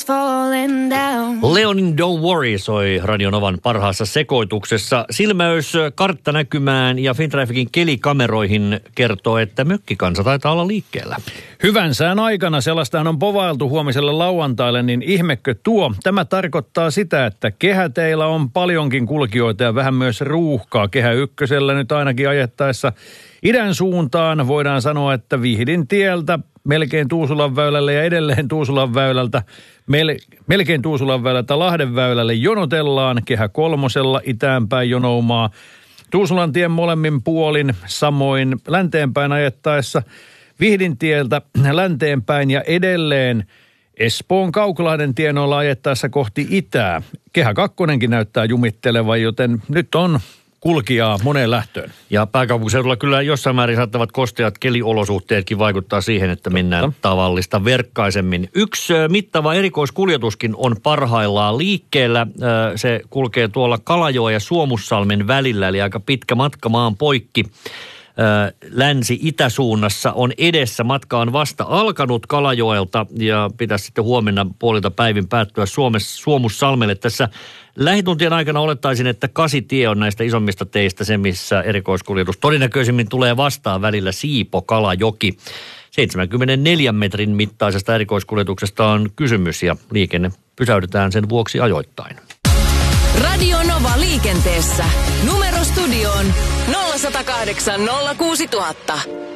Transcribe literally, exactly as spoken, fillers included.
Leonin Don't Worry soi Radio Novan parhaassa sekoituksessa. Silmäys karttanäkymään ja Fintrafficin kelikameroihin kertoo, että mökkikansa taitaa olla liikkeellä. Hyvän sään aikana sellaistaan on povailtu huomiselle lauantaille, niin ihmekö tuo. Tämä tarkoittaa sitä, että kehäteillä on paljonkin kulkijoita ja vähän myös ruuhkaa. Kehä ykkösellä nyt ainakin ajettaessa idän suuntaan voidaan sanoa, että Vihdin tieltä melkein Tuusulan väylälle ja edelleen Tuusulan väylältä, mel, melkein Tuusulan väylältä Lahden väylälle jonotellaan. Kehä kolmosella itäänpäin jonoumaa Tuusulan tien molemmin puolin, samoin länteenpäin ajettaessa Vihdin tieltä länteenpäin ja edelleen Espoon Kauklahden tienoilla ajettaessa kohti itää. Kehä kakkonenkin näyttää jumittelevan, joten nyt on kulkijaa moneen lähtöön. Ja pääkaupunkiseudulla kyllä jossain määrin saattavat kosteat keliolosuhteetkin vaikuttaa siihen, että mennään Totta. tavallista verkkaisemmin. Yksi mittava erikoiskuljetuskin on parhaillaan liikkeellä. Se kulkee tuolla Kalajoen ja Suomussalmen välillä, eli aika pitkä matka maan poikki. Länsi-itäsuunnassa on edessä. Matka on vasta alkanut Kalajoelta ja pitäisi sitten huomenna puolilta päivin päättyä Suomessa, Suomussalmelle. Tässä lähituntien aikana olettaisin, että Kasitie on näistä isommista teistä se, missä erikoiskuljetus todennäköisimmin tulee vastaan välillä Siipo-Kalajoki. seitsemänkymmentäneljä metrin mittaisesta erikoiskuljetuksesta on kysymys ja liikenne pysäytetään sen vuoksi ajoittain. Radio Nova liikenteessä. Numero studioon nolla yksi nolla kahdeksan nolla kuusi nolla nolla nolla.